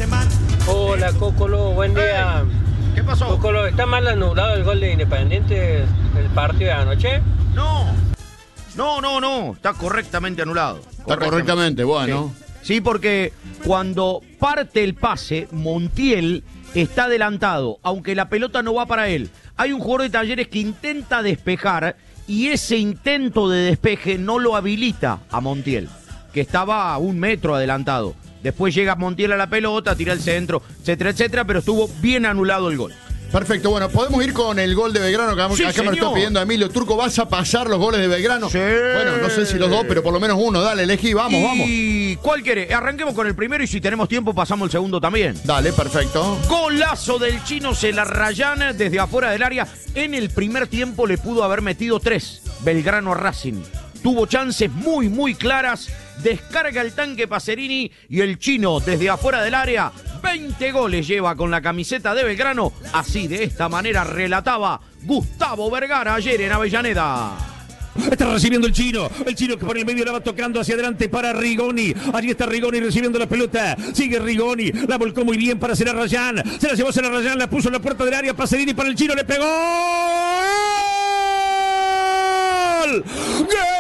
Hola, Cocolo, buen día. ¿Qué pasó? Cocolo, ¿está mal anulado el gol de Independiente el partido de anoche? No, está correctamente anulado. Está correctamente, bueno. Sí, porque cuando parte el pase, Montiel está adelantado, aunque la pelota no va para él. Hay un jugador de Talleres que intenta despejar y ese intento de despeje no lo habilita a Montiel, que estaba a 1 metro adelantado. Después llega Montiel a la pelota, tira el centro, etcétera, etcétera, pero estuvo bien anulado el gol. Perfecto, bueno, podemos ir con el gol de Belgrano, que Sí, acá me lo está pidiendo Emilio Turco. ¿Vas a pasar los goles de Belgrano? Sí. Bueno, no sé si los dos, pero por lo menos uno. Dale, elegí, vamos. ¿Y cuál quiere? Arranquemos con el primero y si tenemos tiempo pasamos el segundo también. Dale, perfecto. Golazo del chino Celarrayán desde afuera del área. En el primer tiempo le pudo haber metido 3. Belgrano a Racing. Tuvo chances muy claras. Descarga el tanque Pacerini y el chino desde afuera del área. 20 goles lleva con la camiseta de Belgrano. Así, de esta manera, relataba Gustavo Vergara ayer en Avellaneda. Está recibiendo el chino que por el medio la va tocando hacia adelante para Rigoni. Allí está Rigoni recibiendo la pelota. Sigue Rigoni, la volcó muy bien para Celarrayán. Se la llevó Celarrayán, la puso en la puerta del área. Pacerini para el chino, le pegó. ¡Gol!